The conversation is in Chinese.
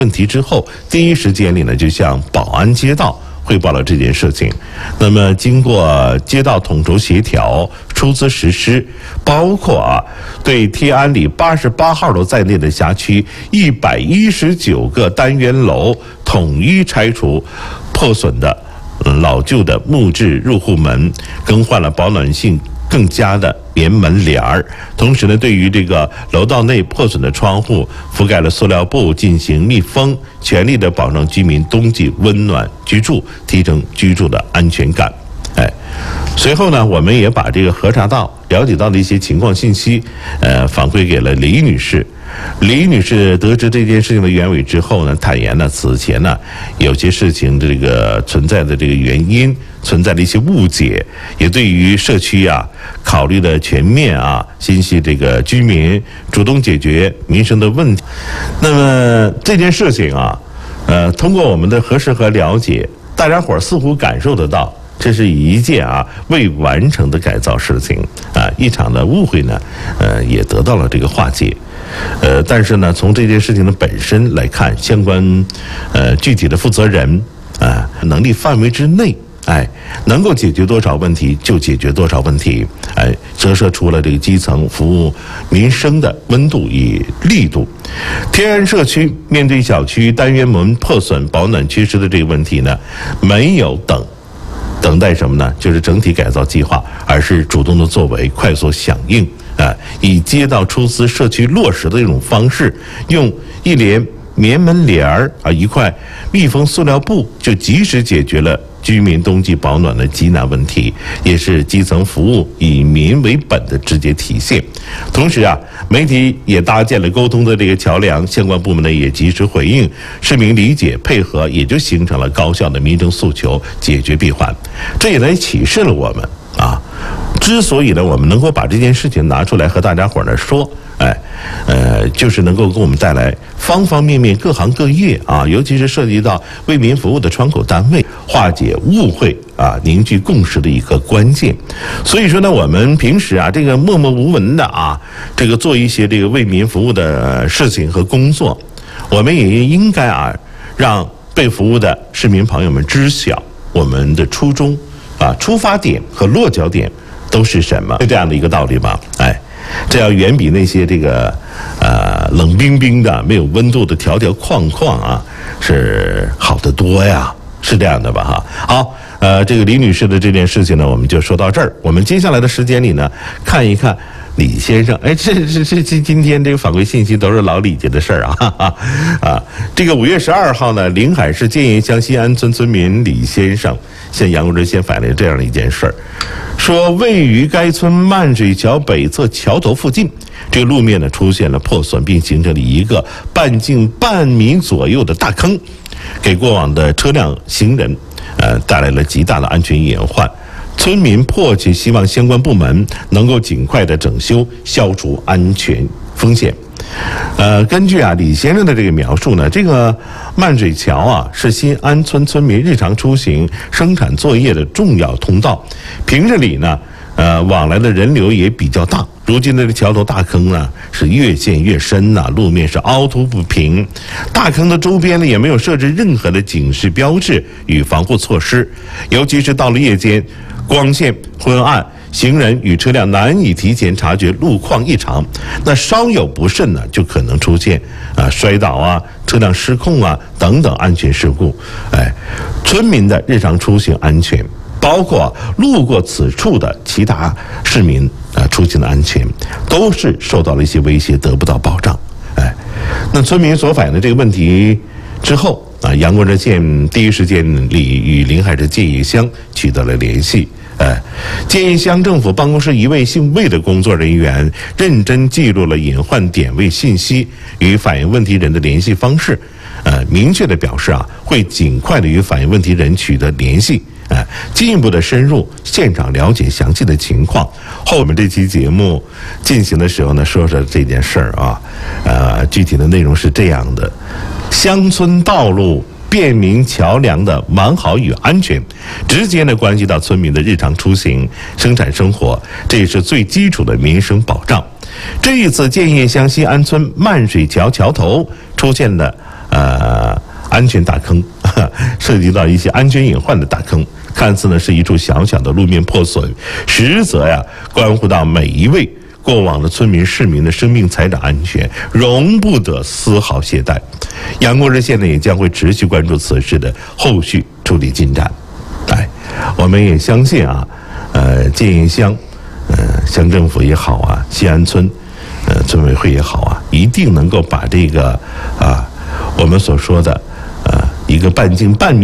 问题之后，第一时间里呢就向保安街道汇报了这件事情。那么经过街道统筹协调、出资实施，包括对贴安里88号楼在内的辖区119个单元楼统一拆除破损的老旧的木质入户门，更换了保暖性更佳的棉门帘儿，同时呢，对于这个楼道内破损的窗户覆盖了塑料布进行密封，全力的保证居民冬季温暖居住，提升居住的安全感。随后呢，我们也把这个核查到、了解到的一些情况信息，反馈给了李女士。李女士得知这件事情的原委之后呢，坦言呢，此前呢有些事情这个存在的这个原因，存在的一些误解，也对于社区考虑的全面心系这个居民，主动解决民生的问题。那么这件事情通过我们的核实和了解，大家伙似乎感受得到，这是一件未完成的改造事情一场的误会呢，也得到了这个化解。但是呢，从这件事情的本身来看，相关具体的负责人能力范围之内，能够解决多少问题就解决多少问题，折射出了这个基层服务民生的温度与力度。贴安社区面对小区单元门破损、保暖缺失的这个问题呢，没有等待什么呢？就是整体改造计划，而是主动的作为，快速响应。以街道出资、社区落实的这种方式，用一帘棉门帘儿一块密封塑料布，就及时解决了居民冬季保暖的急难问题，也是基层服务以民为本的直接体现。同时媒体也搭建了沟通的这个桥梁，相关部门呢也及时回应，市民理解配合，也就形成了高效的民生诉求解决闭环。这也来启示了我们之所以呢，我们能够把这件事情拿出来和大家伙呢说，就是能够给我们带来方方面面、各行各业尤其是涉及到为民服务的窗口单位，化解误会凝聚共识的一个关键。所以说呢，我们平时这个默默无闻的这个做一些这个为民服务的事情和工作，我们也应该让被服务的市民朋友们知晓我们的初衷出发点和落脚点都是什么，是这样的一个道理吧？这要远比那些这个冷冰冰的、没有温度的条条框框是好得多呀，是这样的吧？好，这个李女士的这件事情呢，我们就说到这儿。我们接下来的时间里呢，看一看李先生，这今天这个反馈信息都是老李家的事儿这个5月12号呢，临海市建业乡西安村村民李先生向杨国热线反映这样的一件事儿，说位于该村漫水桥北侧桥头附近，这个路面呢出现了破损，并形成了一个半径半米左右的大坑，给过往的车辆、行人带来了极大的安全隐患。村民迫切希望相关部门能够尽快的整修，消除安全风险。根据李先生的这个描述呢，这个漫水桥是新安村村民日常出行、生产作业的重要通道，平日里呢，往来的人流也比较大。如今的这桥头大坑呢是越陷越深路面是凹凸不平，大坑的周边呢也没有设置任何的警示标志与防护措施，尤其是到了夜间，光线昏暗，行人与车辆难以提前察觉路况异常，那稍有不慎呢，就可能出现摔倒车辆失控等等安全事故。村民的日常出行安全，包括路过此处的其他市民出行的安全，都是受到了一些威胁，得不到保障。那村民所反映的这个问题之后杨国热县第一时间与临海市建业乡取得了联系。建业乡政府办公室一位姓魏的工作人员认真记录了隐患点位信息与反映问题人的联系方式，明确的表示会尽快的与反映问题人取得联系，进一步的深入现场了解详细的情况。后面这期节目进行的时候呢，说说这件事儿具体的内容是这样的：乡村道路、便民桥梁的完好与安全，直接的关系到村民的日常出行、生产生活，这也是最基础的民生保障。这一次建业乡西安村漫水桥桥头出现的安全大坑，涉及到一些安全隐患的大坑。看似呢是一处小小的路面破损，实则呀关乎到每一位过往的村民市民的生命财产安全，容不得丝毫懈怠。阳光热线呢也将会持续关注此事的后续处理进展。我们也相信啊，建邺乡，乡政府也好啊，西安村，村委会也好啊，一定能够把这个我们所说的一个半径半米